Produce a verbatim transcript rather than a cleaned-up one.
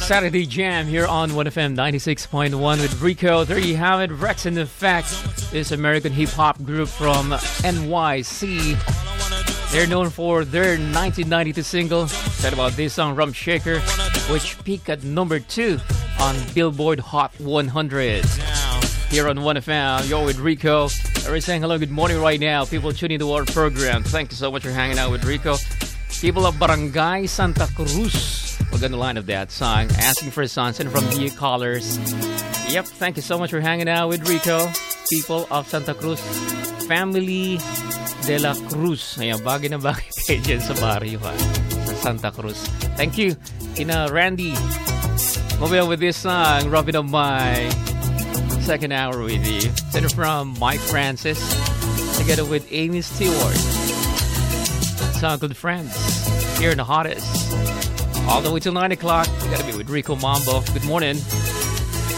Saturday Jam here on one F M ninety-six point one with Rico. There you have it. Rex in Effect, this American hip-hop group from N Y C. They're known for their nineteen ninety-two single. Said about this song, Rum Shaker, which peaked at number two on Billboard Hot one hundred. Here on one F M, you're with Rico. We're saying hello, good morning right now. People tuning to our program. Thank you so much for hanging out with Rico. People of Barangay Santa Cruz. We're going to line up that song. Asking for a song. Send from Here Callers. Yep, thank you so much for hanging out with Rico. People of Santa Cruz. Family de la Cruz. Ayan, bagay na bagay kayo dyan sa barrio, ha? Sa Santa Cruz. Thank you. Ina Randy. Moving on with this song. Rubbing up my second hour with you. Send from Mike Francis. Together with Amy Stewart. Song Good Friends. Here in the hottest. All the way till nine o'clock. You gotta be with Rico Mambo. Good morning.